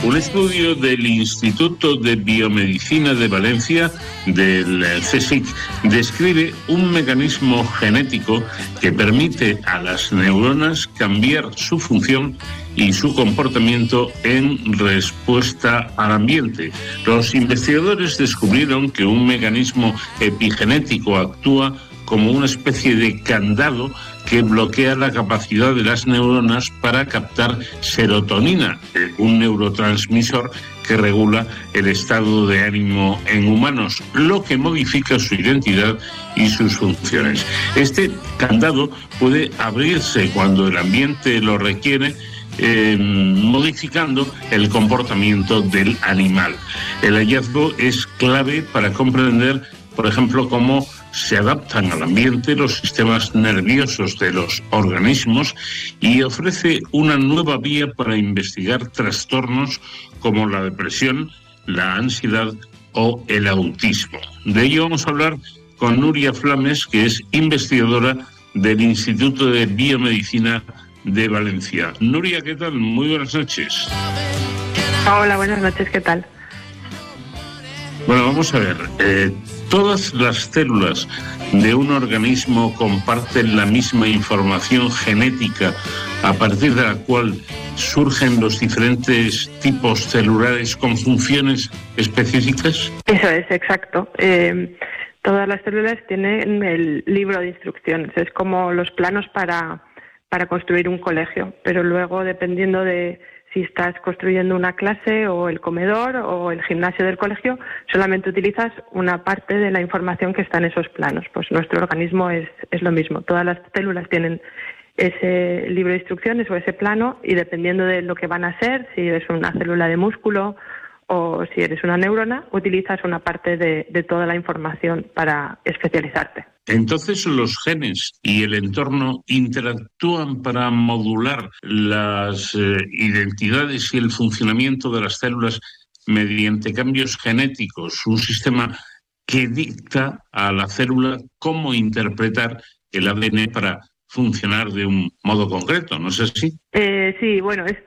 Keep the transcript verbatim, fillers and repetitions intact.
Un estudio del Instituto de Biomedicina de Valencia, del C S I C, describe un mecanismo genético que permite a las neuronas cambiar su función y su comportamiento en respuesta al ambiente. Los investigadores descubrieron que un mecanismo epigenético actúa como una especie de candado que bloquea la capacidad de las neuronas para captar serotonina, un neurotransmisor que regula el estado de ánimo en humanos, lo que modifica su identidad y sus funciones. Este candado puede abrirse cuando el ambiente lo requiere, Eh, modificando el comportamiento del animal. El hallazgo es clave para comprender, por ejemplo, cómo se adaptan al ambiente los sistemas nerviosos de los organismos y ofrece una nueva vía para investigar trastornos como la depresión, la ansiedad o el autismo. De ello vamos a hablar con Nuria Flames, que es investigadora del Instituto de Biomedicina de Valencia. Nuria, ¿qué tal? Muy buenas noches. Hola, buenas noches, ¿qué tal? Bueno, vamos a ver. Eh, todas las células de un organismo comparten la misma información genética a partir de la cual surgen los diferentes tipos celulares con funciones específicas. Eso es, exacto. Eh, todas las células tienen el libro de instrucciones. Es como los planos para... para construir un colegio, pero luego dependiendo de si estás construyendo una clase o el comedor o el gimnasio del colegio, solamente utilizas una parte de la información que está en esos planos. Pues nuestro organismo es, es lo mismo, todas las células tienen ese libro de instrucciones o ese plano y dependiendo de lo que van a ser, si es una célula de músculo o si eres una neurona, utilizas una parte de, de toda la información para especializarte. Entonces, los genes y el entorno interactúan para modular las eh, identidades y el funcionamiento de las células mediante cambios genéticos, un sistema que dicta a la célula cómo interpretar el A D N para funcionar de un modo concreto, ¿no es así? Eh, sí, bueno, es,